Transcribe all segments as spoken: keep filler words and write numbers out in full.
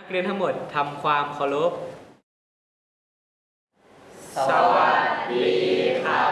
เรียนทั้งหมดทำความเคารพสวัสดีครับ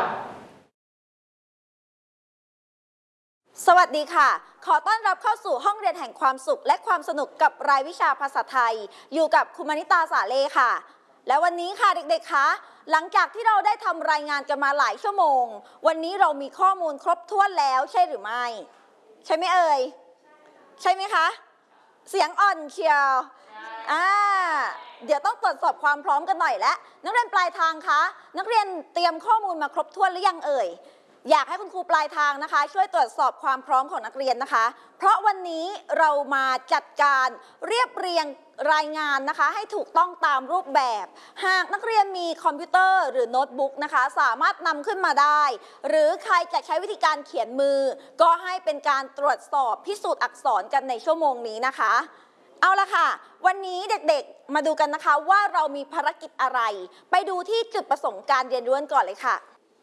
สวัสดีค่ะขอต้อนรับเข้าสู่ห้องเรียนแห่งความสุขและความสนุกกับรายวิชาภาษาไทยอยู่กับคุณมณิตาสาเลค่ะและวันนี้ค่ะเด็กๆคะหลังจากที่เราได้ทำรายงานกันมาหลายชั่วโมงวันนี้เรามีข้อมูลครบถ้วนแล้วใช่หรือไม่ใช่ไหมเอ่ยใช่ไหมคะเสียงอ่อนเชียวอ่าเดี๋ยวต้องตรวจสอบความพร้อมกันหน่อยแล้วนักเรียนปลายทางคะนักเรียนเตรียมข้อมูลมาครบถ้วนหรือยังเอ่ยอยากให้คุณครูปลายทางนะคะช่วยตรวจสอบความพร้อมของนักเรียนนะคะเพราะวันนี้เรามาจัดการเรียบเรียงรายงานนะคะให้ถูกต้องตามรูปแบบหากนักเรียนมีคอมพิวเตอร์หรือโน้ตบุ๊กนะคะสามารถนำขึ้นมาได้หรือใครจะใช้วิธีการเขียนมือก็ให้เป็นการตรวจสอบพิสูจน์อักษรกันในชั่วโมงนี้นะคะเอาละค่ะวันนี้เด็กๆมาดูกันนะคะว่าเรามีภารกิจอะไรไปดูที่จุดประสงค์การเรียนรู้ก่อนเลยค่ะ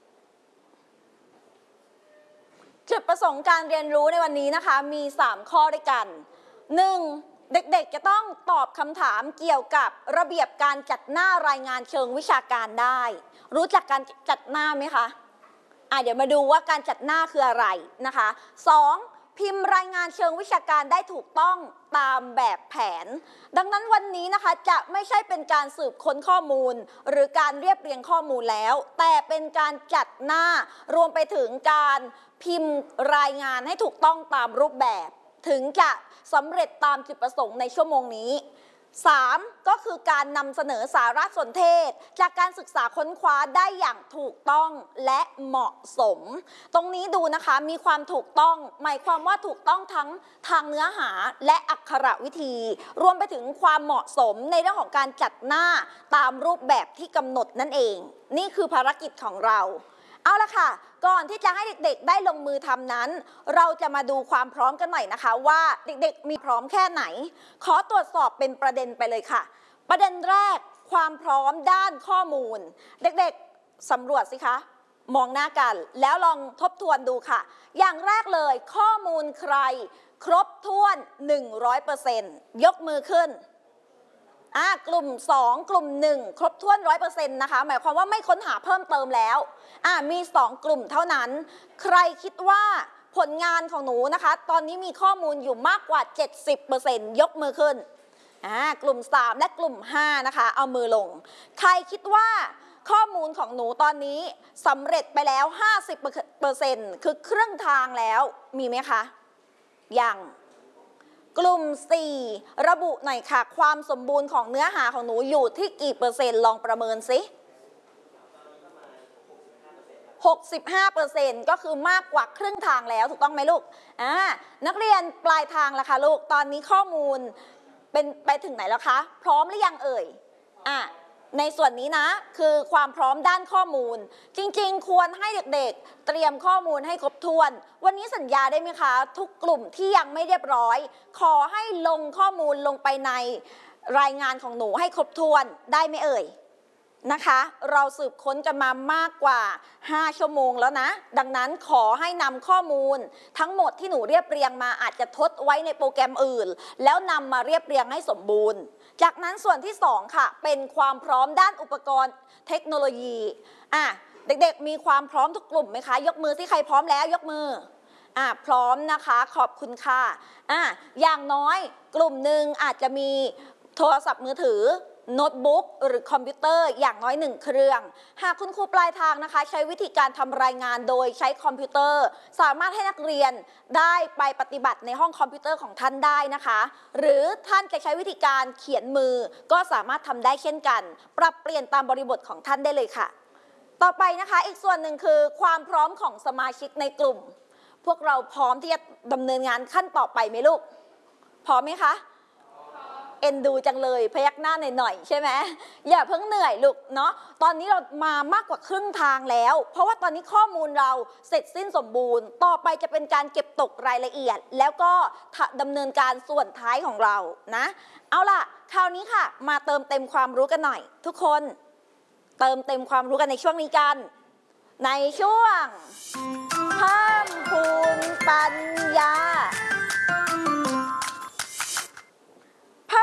จุดประสงค์การเรียนรู้ในวันนี้นะคะมีสามข้อด้วยกัน หนึ่ง. เด็กๆจะต้องตอบคำถามเกี่ยวกับระเบียบการจัดหน้ารายงานเชิงวิชาการได้รู้จักการจัดหน้าไหมคะอ่ะเดี๋ยวมาดูว่าการจัดหน้าคืออะไรนะคะ สอง. พิมพ์รายงานเชิงวิชาการได้ถูกต้องตามแบบแผนดังนั้นวันนี้นะคะจะไม่ใช่เป็นการสืบค้นข้อมูลหรือการเรียบเรียงข้อมูลแล้วแต่เป็นการจัดหน้ารวมไปถึงการพิมพ์รายงานให้ถูกต้องตามรูปแบบถึงจะสำเร็จตามจุดประสงค์ในชั่วโมงนี้ สาม. ก็คือการนำเสนอสารสนเทศจากการศึกษาค้นคว้าได้อย่างถูกต้องและเหมาะสมตรงนี้ดูนะคะมีความถูกต้องหมายความว่าถูกต้องทั้งทางเนื้อหาและอักขระวิธีรวมไปถึงความเหมาะสมในเรื่องของการจัดหน้าตามรูปแบบที่กำหนดนั่นเองนี่คือภารกิจของเราเอาละค่ะก่อนที่จะให้เด็กๆได้ลงมือทำนั้นเราจะมาดูความพร้อมกันหน่อยนะคะว่าเด็กๆมีพร้อมแค่ไหนขอตรวจสอบเป็นประเด็นไปเลยค่ะประเด็นแรกความพร้อมด้านข้อมูลเด็กๆสำรวจสิคะมองหน้ากันแล้วลองทบทวนดูค่ะอย่างแรกเลยข้อมูลใครครบถ้วน หนึ่งร้อยเปอร์เซ็นต์ ยกมือขึ้นอ่ากลุ่มสองกลุ่มหนึ่งครบถ้วน ร้อยเปอร์เซ็นต์ นะคะหมายความว่าไม่ค้นหาเพิ่มเติมแล้วอ่ามีสองกลุ่มเท่านั้นใครคิดว่าผลงานของหนูนะคะตอนนี้มีข้อมูลอยู่มากกว่า เจ็ดสิบเปอร์เซ็นต์ ยกมือขึ้นอ่ากลุ่มสามและกลุ่มห้านะคะเอามือลงใครคิดว่าข้อมูลของหนูตอนนี้สำเร็จไปแล้ว ห้าสิบเปอร์เซ็นต์ คือครึ่งทางแล้วมีไหมคะยังกลุ่มสี่ระบุหน่อยค่ะความสมบูรณ์ของเนื้อหาของหนูอยู่ที่กี่เปอร์เซ็นต์ลองประเมินสิ หกสิบห้าเปอร์เซ็นต์ ก็คือมากกว่าครึ่งทางแล้วถูกต้องไหมลูกอ่านักเรียนปลายทางล่ะคะลูกตอนนี้ข้อมูลเป็นไปถึงไหนแล้วคะพร้อมหรือยังเอ่ยอ่ะในส่วนนี้นะคือความพร้อมด้านข้อมูลจริงๆควรให้เด็กๆเตรียมข้อมูลให้ครบถ้วนวันนี้สัญญาได้ไหมคะทุกกลุ่มที่ยังไม่เรียบร้อยขอให้ลงข้อมูลลงไปในรายงานของหนูให้ครบถ้วนได้ไหมเอ่ยนะคะเราสืบค้นกันมามากกว่าห้าชั่วโมงแล้วนะดังนั้นขอให้นำข้อมูลทั้งหมดที่หนูเรียบเรียงมาอาจจะทดไว้ในโปรแกรมอื่นแล้วนำมาเรียบเรียงให้สมบูรณ์จากนั้นส่วนที่สองค่ะเป็นความพร้อมด้านอุปกรณ์เทคโนโลยีอ่ะเด็กๆมีความพร้อมทุกกลุ่มไหมคะยกมือที่ใครพร้อมแล้วยกมืออ่ะพร้อมนะคะขอบคุณค่ะอ่ะอย่างน้อยกลุ่มหนึ่งอาจจะมีโทรศัพท์มือถือโน้ตบุ๊กหรือคอมพิวเตอร์อย่างน้อยหนึ่งเครื่องหากคุณครูปลายทางนะคะใช้วิธีการทำรายงานโดยใช้คอมพิวเตอร์สามารถให้นักเรียนได้ไปปฏิบัติในห้องคอมพิวเตอร์ของท่านได้นะคะหรือท่านจะใช้วิธีการเขียนมือก็สามารถทำได้เช่นกันปรับเปลี่ยนตามบริบทของท่านได้เลยค่ะต่อไปนะคะอีกส่วนหนึ่งคือความพร้อมของสมาชิกในกลุ่มพวกเราพร้อมที่จะดำเนินงานขั้นต่อไปไหมลูกพร้อมไหมคะเอ็นดูจังเลยพยักหน้าหน่อยๆใช่ไหมอย่าเพิ่งเหนื่อยลูกเนาะตอนนี้เรามามากกว่าครึ่งทางแล้วเพราะว่าตอนนี้ข้อมูลเราเสร็จสิ้นสมบูรณ์ต่อไปจะเป็นการเก็บตกรายละเอียดแล้วก็ดำเนินการส่วนท้ายของเรานะเอาล่ะคราวนี้ค่ะมาเติมเต็มความรู้กันหน่อยทุกคนเติมเต็มความรู้กันในช่วงนี้กันในช่วงเพิ่มพูนปัญญาเพิ่มพูนปัญ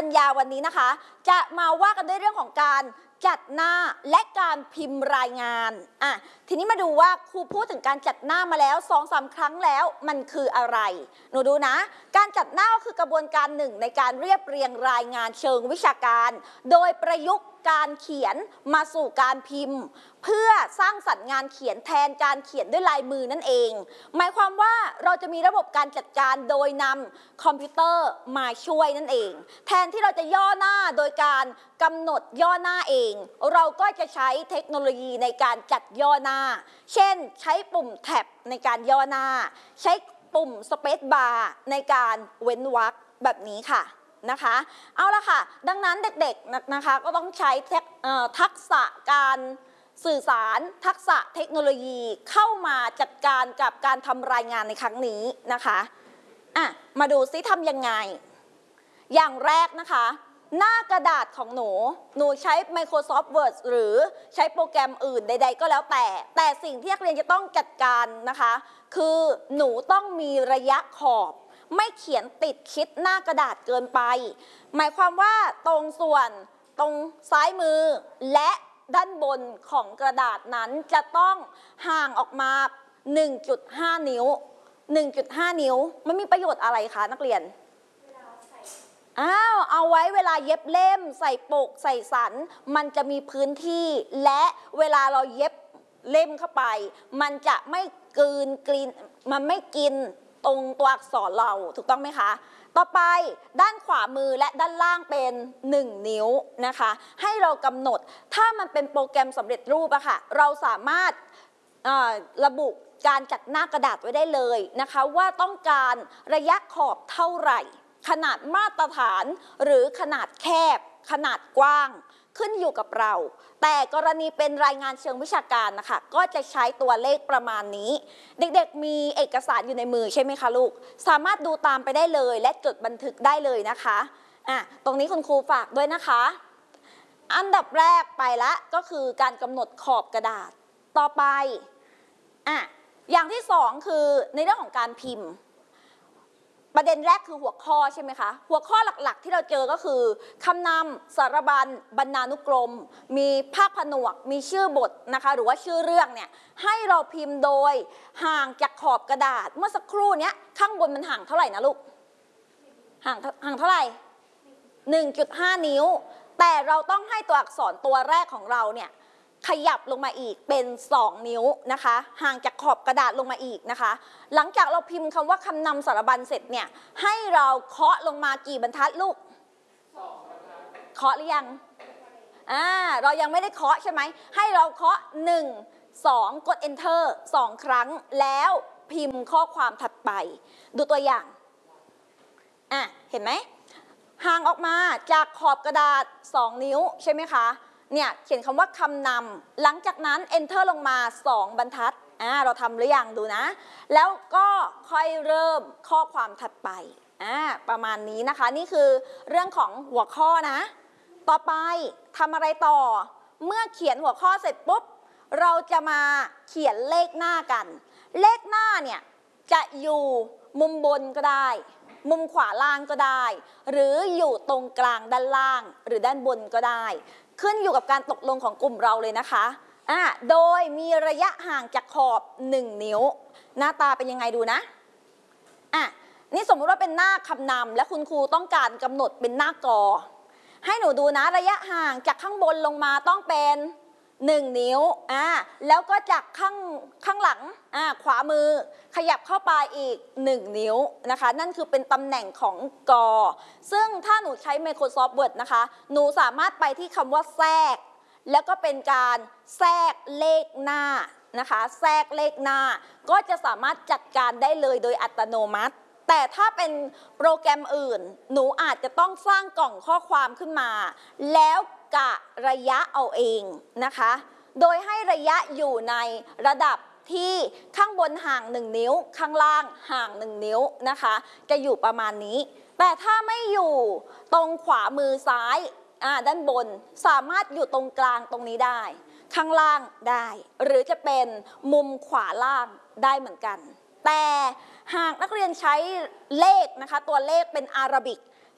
ญญาวันนี้นะคะ จะมาว่ากันด้วยเรื่องของการจัดหน้าและการพิมพ์รายงานอ่ะทีนี้มาดูว่าครูพูดถึงการจัดหน้ามาแล้วสองสามครั้งแล้วมันคืออะไรหนูดูนะการจัดหน้าก็คือกระบวนการหนึ่งในการเรียบเรียงรายงานเชิงวิชาการ โดยประยุกต์การเขียนมาสู่การพิมพ์ เพื่อสร้างสรรค์งานเขียนแทนการเขียนด้วยลายมือนั่นเองหมายความว่าเราจะมีระบบการจัดการโดยนำคอมพิวเตอร์มาช่วยนั่นเองแทนที่เราจะย่อหน้าโดยการกำหนดย่อหน้าเองเราก็จะใช้เทคโนโลยีในการจัดย่อหน้าเช่นใช้ปุ่มแท็บในการย่อหน้าใช้ปุ่มสเปซบาร์ในการเว้นวรรคแบบนี้ค่ะนะคะเอาละค่ะดังนั้นเด็กๆนะคะก็ต้องใช้ทักษะการสื่อสารทักษะเทคโนโลยีเข้ามาจัดการกับการทำรายงานในครั้งนี้นะคะอ่ะมาดูซิทำยังไงอย่างแรกนะคะหน้ากระดาษของหนูหนูใช้ Microsoft Word หรือใช้โปรแกรมอื่นใดๆก็แล้วแต่แต่สิ่งที่นักเรียนจะต้องจัดการนะคะคือหนูต้องมีระยะขอบไม่เขียนติดชิดหน้ากระดาษเกินไปหมายความว่าตรงส่วนตรงซ้ายมือและด้านบนของกระดาษนั้นจะต้องห่างออกมา หนึ่งจุดห้า นิ้ว หนึ่งจุดห้า นิ้วมันมีประโยชน์อะไรคะนักเรียนอ้าวเอาไว้เวลาเย็บเล่มใส่ปกใส่สันมันจะมีพื้นที่และเวลาเราเย็บเล่มเข้าไปมันจะไม่กลืนกลืนมันไม่กินตรงตัวอักษรเราถูกต้องไหมคะต่อไปด้านขวามือและด้านล่างเป็นหนึ่งนิ้วนะคะให้เรากำหนดถ้ามันเป็นโปรแกรมสำเร็จรูปอะค่ะเราสามารถระบุการจัดหน้ากระดาษไว้ได้เลยนะคะว่าต้องการระยะขอบเท่าไหร่ขนาดมาตรฐานหรือขนาดแคบขนาดกว้างขึ้นอยู่กับเราแต่กรณีเป็นรายงานเชิงวิชาการนะคะก็จะใช้ตัวเลขประมาณนี้เด็กๆมีเอกสารอยู่ในมือใช่ไหมคะลูกสามารถดูตามไปได้เลยและจดบันทึกได้เลยนะคะอ่ะตรงนี้คุณครูฝากด้วยนะคะอันดับแรกไปละก็คือการกำหนดขอบกระดาษต่อไปอ่ะอย่างที่สองคือในเรื่องของการพิมพ์ประเด็นแรกคือหัวข้อใช่ไหมคะหัวข้อหลักๆที่เราเจอก็คือคำนำสารบัญบรรณานุกรมมีภาคผนวกมีชื่อบทนะคะหรือว่าชื่อเรื่องเนี่ยให้เราพิมพ์โดยห่างจากขอบกระดาษเมื่อสักครู่เนี้ยข้างบนมันห่างเท่าไหร่นะลูกห่างห่างเท่าไหร่ หนึ่งจุดห้า นิ้วแต่เราต้องให้ตัวอักษรตัวแรกของเราเนี่ยขยับลงมาอีกเป็นสองนิ้วนะคะห่างจากขอบกระดาษลงมาอีกนะคะหลังจากเราพิมพ์คำว่าคำนำสารบัญเสร็จเนี่ยให้เราเคาะลงมากี่บรรทัดลูกเคาะหรือยังอ่าเรายังไม่ได้เคาะใช่ไหมให้เราเคาะหนึ่ง สองกด enter สองครั้งแล้วพิมพ์ข้อความถัดไปดูตัวอย่างอ่ะเห็นไหมห่างออกมาจากขอบกระดาษสองนิ้วใช่ไหมคะเนี่ยเขียนคำว่าคำนำหลังจากนั้น enter ลงมาสองบรรทัดอ่าเราทำหรือยังดูนะแล้วก็ค่อยเริ่มข้อความถัดไปอ่าประมาณนี้นะคะนี่คือเรื่องของหัวข้อนะต่อไปทำอะไรต่อเมื่อเขียนหัวข้อเสร็จปุ๊บเราจะมาเขียนเลขหน้ากันเลขหน้าเนี่ยจะอยู่มุมบนก็ได้มุมขวาล่างก็ได้หรืออยู่ตรงกลางด้านล่างหรือด้านบนก็ได้ขึ้นอยู่กับการตกลงของกลุ่มเราเลยนะคะอ่ะโดยมีระยะห่างจากขอบหนึ่งนิ้วหน้าตาเป็นยังไงดูนะอ่ะนี่สมมุติว่าเป็นหน้าคำนำและคุณครูต้องการกำหนดเป็นหน้ากอให้หนูดูนะระยะห่างจากข้างบนลงมาต้องเป็นหนึ่งนิ้วอ่าแล้วก็จากข้างข้างหลังอ่าขวามือขยับเข้าไปอีกหนึ่งนิ้วนะคะนั่นคือเป็นตำแหน่งของกอซึ่งถ้าหนูใช้ Microsoft Word นะคะหนูสามารถไปที่คำว่าแทรกแล้วก็เป็นการแทรกเลขหน้านะคะแทรกเลขหน้าก็จะสามารถจัดการได้เลยโดยอัตโนมัติแต่ถ้าเป็นโปรแกรมอื่นหนูอาจจะต้องสร้างกล่องข้อความขึ้นมาแล้วกะระยะเอาเองนะคะโดยให้ระยะอยู่ในระดับที่ข้างบนห่างหนึ่งนิ้วข้างล่างห่างหนึ่งนิ้วนะคะจะอยู่ประมาณนี้แต่ถ้าไม่อยู่ตรงขวามือซ้ายอ่าด้านบนสามารถอยู่ตรงกลางตรงนี้ได้ข้างล่างได้หรือจะเป็นมุมขวาล่างได้เหมือนกันแต่หากนักเรียนใช้เลขนะคะตัวเลขเป็นอาราบิก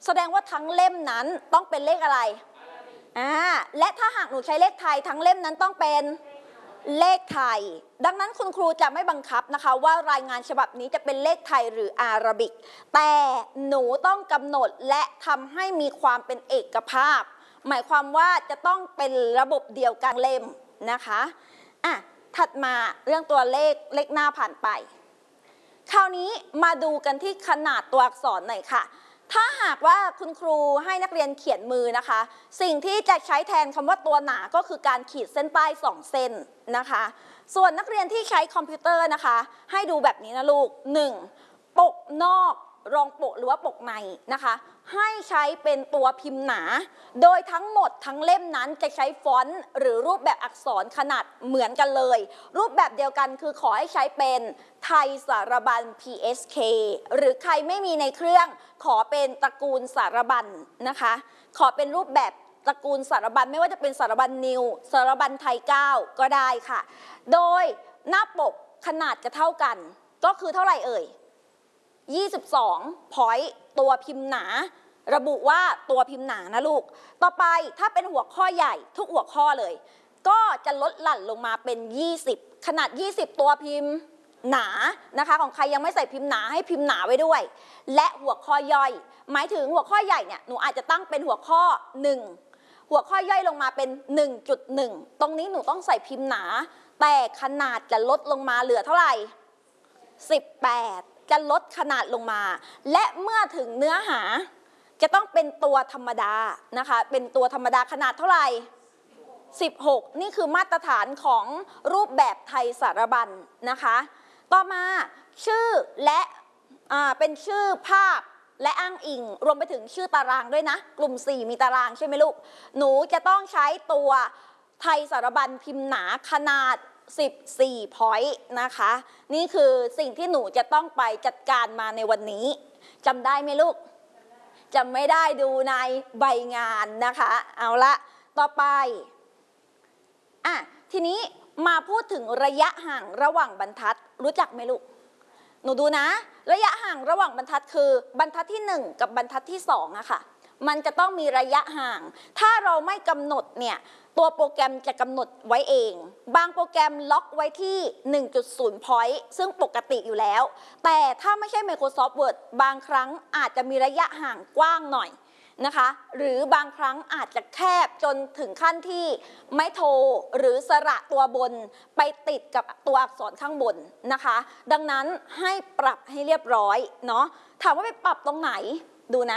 แสดงว่าทั้งเล่มนั้นต้องเป็นเลขอะไรอ่าและถ้าหากหนูใช้เลขไทยทั้งเล่มนั้นต้องเป็นเลขไทยดังนั้นคุณครูจะไม่บังคับนะคะว่ารายงานฉบับนี้จะเป็นเลขไทยหรืออาราบิกแต่หนูต้องกำหนดและทำให้มีความเป็นเอกภาพหมายความว่าจะต้องเป็นระบบเดียวกันเล่มนะคะอ่ะถัดมาเรื่องตัวเลขเลขหน้าผ่านไปคราวนี้มาดูกันที่ขนาดตัวอักษรหน่อยค่ะถ้าหากว่าคุณครูให้นักเรียนเขียนมือนะคะสิ่งที่จะใช้แทนคำว่าตัวหนาก็คือการขีดเส้นใต้สองเส้นนะคะส่วนนักเรียนที่ใช้คอมพิวเตอร์นะคะให้ดูแบบนี้นะลูกหนึ่งปกนอกรองปกหรือว่าปกในนะคะให้ใช้เป็นตัวพิมพ์หนาโดยทั้งหมดทั้งเล่มนั้นจะใช้ฟอนต์หรือรูปแบบอักษรขนาดเหมือนกันเลยรูปแบบเดียวกันคือขอให้ใช้เป็นไทยสารบัญ พี เอส เค หรือใครไม่มีในเครื่องขอเป็นตระกูลสารบัญนะคะขอเป็นรูปแบบตระกูลสารบัญไม่ว่าจะเป็นสารบัญนิวสารบัญไทยเก้าก็ได้ค่ะโดยหน้าปกขนาดจะเท่ากันก็คือเท่าไหร่เอ่ยยี่สิบสองพอยต์ตัวพิมพ์หนาระบุว่าตัวพิมพ์หนานะลูกต่อไปถ้าเป็นหัวข้อใหญ่ทุกหัวข้อเลยก็จะลดหลั่นลงมาเป็นยี่สิบขนาดยี่สิบตัวพิมพ์หนานะคะของใครยังไม่ใส่พิมพ์หนาให้พิมพ์หนาไว้ด้วยและหัวข้อย่อยหมายถึงหัวข้อใหญ่เนี่ยหนูอาจจะตั้งเป็นหัวข้อหนึ่งหัวข้อย่อยลงมาเป็น หนึ่งจุดหนึ่ง ตรงนี้หนูต้องใส่พิมพ์หนาแต่ขนาดจะลดลงมาเหลือเท่าไหร่สิบแปดจะลดขนาดลงมาและเมื่อถึงเนื้อหาจะต้องเป็นตัวธรรมดานะคะเป็นตัวธรรมดาขนาดเท่าไหร่สิบหกนี่คือมาตรฐานของรูปแบบไทยสารบัญนะคะต่อมาชื่อและอ่าเป็นชื่อภาพและอ้างอิงรวมไปถึงชื่อตารางด้วยนะกลุ่มสี่มีตารางใช่ไหมลูกหนูจะต้องใช้ตัวไทยสารบัญพิมพ์หนาขนาดสิบสี่ point นะคะนี่คือสิ่งที่หนูจะต้องไปจัดการมาในวันนี้จำได้ไหมลูกจำไม่ได้ดูในใบงานนะคะเอาละต่อไปอ่ะทีนี้มาพูดถึงระยะห่างระหว่างบรรทัดรู้จักไหมลูกหนูดูนะระยะห่างระหว่างบรรทัดคือบรรทัดที่หนึ่งกับบรรทัดที่สองอะค่ะมันจะต้องมีระยะห่างถ้าเราไม่กำหนดเนี่ยตัวโปรแกรมจะกำหนดไว้เองบางโปรแกรมล็อกไว้ที่ หนึ่งจุดศูนย์ point ซึ่งปกติอยู่แล้วแต่ถ้าไม่ใช่ Microsoft Word บางครั้งอาจจะมีระยะห่างกว้างหน่อยนะคะหรือบางครั้งอาจจะแคบจนถึงขั้นที่ไม่โทรหรือสระตัวบนไปติดกับตัวอักษรข้างบนนะคะดังนั้นให้ปรับให้เรียบร้อยเนาะถามว่าไปปรับตรงไหนดูนะ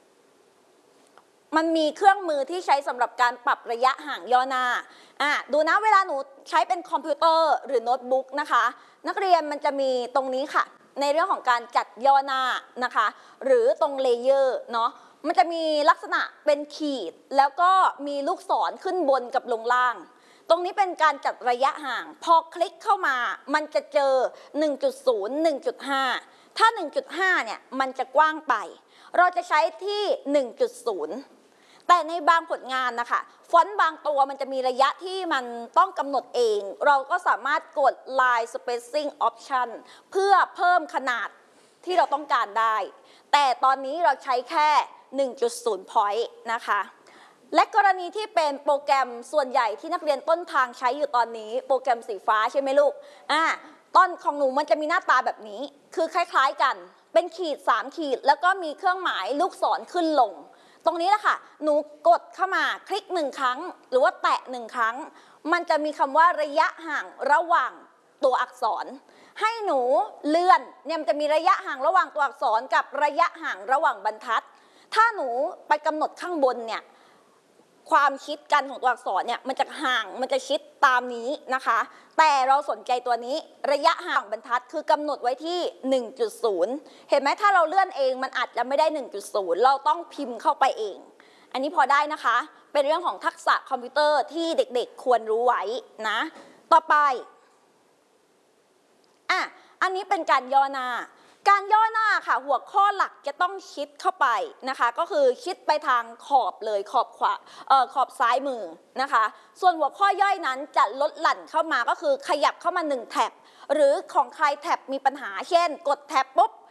มันมีเครื่องมือที่ใช้สำหรับการปรับระยะห่างย่อหน้าอ่ะดูนะเวลาหนูใช้เป็นคอมพิวเตอร์หรือโน้ตบุ๊กนะคะนักเรียนมันจะมีตรงนี้ค่ะในเรื่องของการจัดย่อหน้านะคะหรือตรงเลเยอร์เนาะมันจะมีลักษณะเป็นขีดแล้วก็มีลูกศรขึ้นบนกับลงล่างตรงนี้เป็นการจัดระยะห่างพอคลิกเข้ามามันจะเจอ หนึ่งจุดศูนย์ หนึ่งจุดห้า ถ้า หนึ่งจุดห้า เนี่ยมันจะกว้างไปเราจะใช้ที่ หนึ่งจุดศูนย์แต่ในบางผลงานนะคะฟอนต์บางตัวมันจะมีระยะที่มันต้องกำหนดเองเราก็สามารถกด Line Spacing Option เพื่อเพิ่มขนาดที่เราต้องการได้แต่ตอนนี้เราใช้แค่ หนึ่งจุดศูนย์ point นะคะและกรณีที่เป็นโปรแกรมส่วนใหญ่ที่นักเรียนต้นทางใช้อยู่ตอนนี้โปรแกรมสีฟ้าใช่ไหมลูกอ่าต้นของหนูมันจะมีหน้าตาแบบนี้คือคล้ายๆกันเป็นขีดสามขีดแล้วก็มีเครื่องหมายลูกศรขึ้นลงตรงนี้แหละค่ะหนูกดเข้ามาคลิกหนึ่งครั้งหรือว่าแตะหนึ่งครั้งมันจะมีคำว่าระยะห่างระหว่างตัวอักษรให้หนูเลื่อนเนี่ยมันจะมีระยะห่างระหว่างตัวอักษรกับระยะห่างระหว่างบรรทัดถ้าหนูไปกำหนดข้างบนเนี่ยความชิดกันของตัวอักษรเนี่ยมันจะห่างมันจะชิดตามนี้นะคะแต่เราสนใจตัวนี้ระยะห่างบรรทัดคือกำหนดไว้ที่ หนึ่งจุดศูนย์ เห็นไหมถ้าเราเลื่อนเองมันอาจจะไม่ได้ หนึ่งจุดศูนย์ เราต้องพิมพ์เข้าไปเองอันนี้พอได้นะคะเป็นเรื่องของทักษะคอมพิวเตอร์ที่เด็กๆควรรู้ไว้นะต่อไปอ่ะอันนี้เป็นการย่อหน้าการย่อหน้าค่ะหัวข้อหลักจะต้องชิดเข้าไปนะคะก็คือชิดไปทางขอบเลยขอบขวาเอ่อขอบซ้ายมือนะคะส่วนหัวข้อย่อยนั้นจะลดหลั่นเข้ามาก็คือขยับเข้ามาหนึ่งแท็บหรือของใครแท็บมีปัญหาเช่นกดแท็บปุ๊บ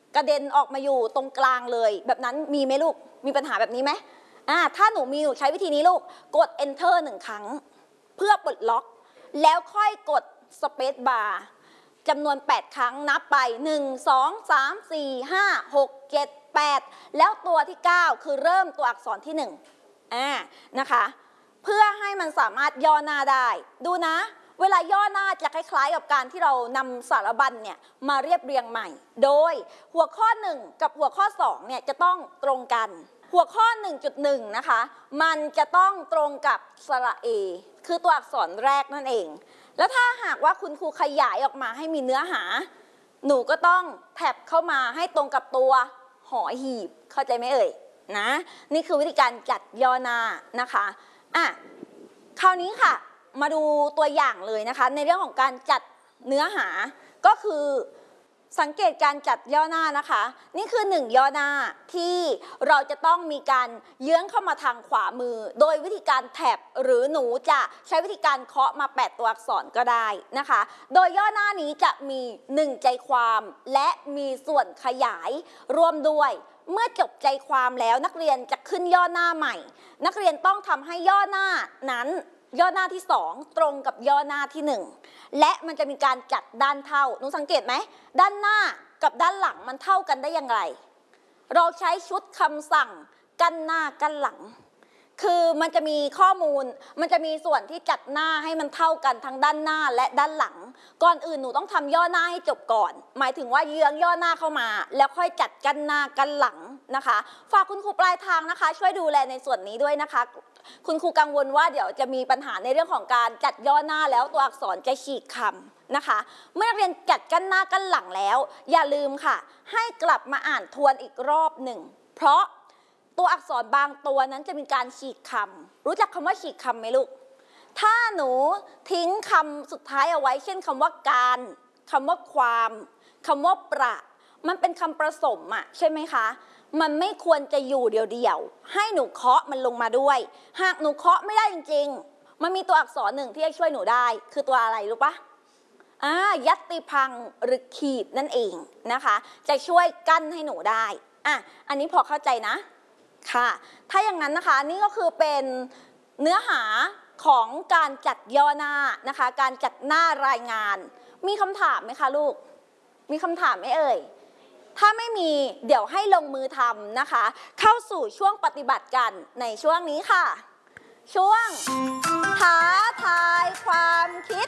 กระเด็นออกมาอยู่ตรงกลางเลย แบบนั้นมีไหมลูกมีปัญหาแบบนี้ไหมอ่าถ้าหนูมีหนูใช้วิธีนี้ลูกกด enter หนึ่งครั้งเพื่อปลดล็อกแล้วค่อยกด space bar จำนวนแปดครั้งนับไปหนึ่ง สอง สาม สี่ ห้า หก เจ็ด แปดแล้วตัวที่เก้าคือเริ่มตัวอักษรที่หนึ่งอ่านะคะเพื่อให้มันสามารถย่อหน้าได้ดูนะเวลาย่อหน้าจะคล้ายๆกับการที่เรานำสารบัญเนี่ยมาเรียบเรียงใหม่โดยหัวข้อหนึ่งกับหัวข้อสองเนี่ยจะต้องตรงกันหัวข้อ หนึ่งจุดหนึ่ง นะคะมันจะต้องตรงกับสระเอคือตัวอักษรแรกนั่นเองแล้วถ้าหากว่าคุณครูขยายออกมาให้มีเนื้อหาหนูก็ต้องแท็บเข้ามาให้ตรงกับตัวหอหีบเข้าใจไหมเอ่ยนะนี่คือวิธีการจัดย่อหน้านะคะอ่ะคราวนี้ค่ะมาดูตัวอย่างเลยนะคะในเรื่องของการจัดเนื้อหาก็คือสังเกตการจัดย่อหน้านะคะนี่คือหนึ่งย่อหน้าที่เราจะต้องมีการเยื้องเข้ามาทางขวามือโดยวิธีการแท็บหรือหนูจะใช้วิธีการเคาะมาแปดตัวอักษรก็ได้นะคะโดยย่อหน้านี้จะมีหนึ่งใจความและมีส่วนขยายร่วมด้วยเมื่อจบใจความแล้วนักเรียนจะขึ้นย่อหน้าใหม่นักเรียนต้องทำให้ย่อหน้านั้นย่อหน้าที่สองตรงกับย่อหน้าที่หนึ่งและมันจะมีการจัดด้านเท่าหนูสังเกตไหมด้านหน้ากับด้านหลังมันเท่ากันได้อย่างไรเราใช้ชุดคำสั่งกั้นหน้ากั้นหลังคือมันจะมีข้อมูลมันจะมีส่วนที่จัดหน้าให้มันเท่ากันทั้งด้านหน้าและด้านหลังก่อนอื่นหนูต้องทำย่อหน้าให้จบก่อนหมายถึงว่าเยื้องย่อหน้าเข้ามาแล้วค่อยจัดกั้นหน้ากั้นหลังนะคะฝากคุณครูปลายทางนะคะช่วยดูแลในส่วนนี้ด้วยนะคะคุณครูกังวลว่าเดี๋ยวจะมีปัญหาในเรื่องของการจัดย่อหน้าแล้วตัวอักษรจะฉีกคำนะคะเมื่อนักเรียนจัดกั้นหน้ากั้นหลังแล้วอย่าลืมค่ะให้กลับมาอ่านทวนอีกรอบหนึ่งเพราะตัวอักษรบางตัวนั้นจะมีการฉีกคำรู้จักคำว่าฉีกคำไหมลูกถ้าหนูทิ้งคำสุดท้ายเอาไว้เช่นคำว่าการคำว่าความคำว่าประมันเป็นคำผสมอะใช่ไหมคะมันไม่ควรจะอยู่เดียวๆให้หนูเคาะมันลงมาด้วยหากหนูเคาะไม่ได้จริงๆมันมีตัวอักษรหนึ่งที่จะช่วยหนูได้คือตัวอะไรรู้ปะอ่ายัตติพังหรือขีดนั่นเองนะคะจะช่วยกั้นให้หนูได้อ่ะอันนี้พอเข้าใจนะค่ะถ้าอย่างนั้นนะคะนี่ก็คือเป็นเนื้อหาของการจัดย่อหน้านะคะการจัดหน้ารายงานมีคำถามไหมคะลูกมีคำถามไหมเอ่ยถ้าไม่มีเดี๋ยวให้ลงมือทำนะคะเข้าสู่ช่วงปฏิบัติกันในช่วงนี้ค่ะช่วงท้าทายความคิด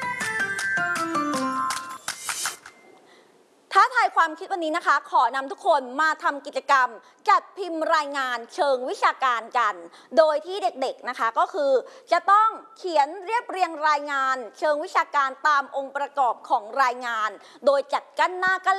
ท้าทายความคิดวันนี้นะคะขอนำทุกคนมาทำกิจกรรมจัดพิมพ์รายงานเชิงวิชาการกันโดยที่เด็กๆนะคะก็คือจะต้องเขียนเรียบเรียงรายงานเชิงวิชาการตามองค์ประกอบของรายงานโดยจัดกั้นหน้ากั้น